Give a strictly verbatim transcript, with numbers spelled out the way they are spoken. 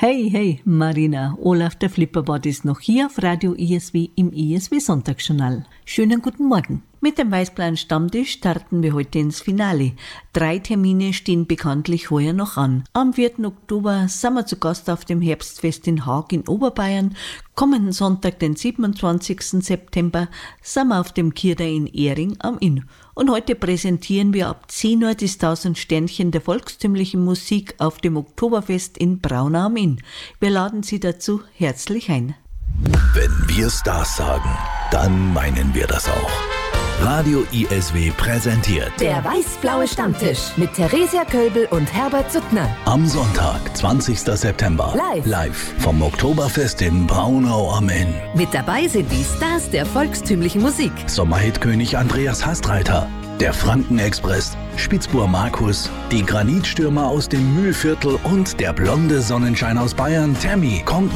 Hey, hey, Marina, Olaf der Flipperbot ist noch hier auf Radio I S W im I S W Sonntagsjournal. Schönen guten Morgen. Mit dem Weißblauen Stammtisch starten wir heute ins Finale. Drei Termine stehen bekanntlich heuer noch an. Am vierten Oktober sind wir zu Gast auf dem Herbstfest in Haag in Oberbayern. Kommenden Sonntag, den siebenundzwanzigsten September, sind wir auf dem Kirder in Ehring am Inn. Und heute präsentieren wir ab zehn Uhr das tausend Sternchen der volkstümlichen Musik auf dem Oktoberfest in Braunau am Inn. Wir laden Sie dazu herzlich ein. Wenn wir Stars sagen, dann meinen wir das auch. Radio I S W präsentiert Der weiß-blaue Stammtisch mit Theresia Kölbel und Herbert Suttner. Am Sonntag, zwanzigsten September, Live. live vom Oktoberfest in Braunau am Inn. Mit dabei sind die Stars der volkstümlichen Musik. Sommerhitkönig Andreas Hastreiter, der Frankenexpress, Spitzbur Markus, die Granitstürmer aus dem Mühlviertel und der blonde Sonnenschein aus Bayern, Tammy, kommt